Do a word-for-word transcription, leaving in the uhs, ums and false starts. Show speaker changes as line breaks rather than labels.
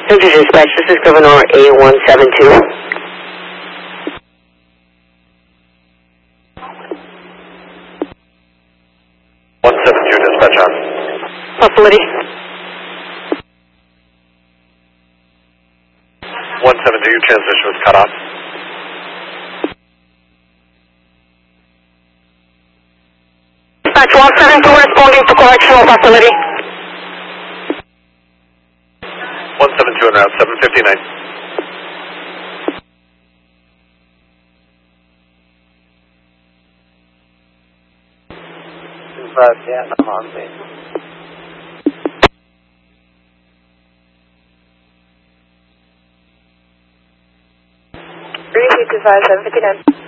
Central Dispatch, this is Governor A one seven two.
one seven two, dispatch on.
Facility.
one seven two, your transmission was cut off.
Dispatch one seven two responding to correctional facility.
one seven two en route, seven fifty-nine.
Yeah, I'm on base. three two two five, seven fifty-nine.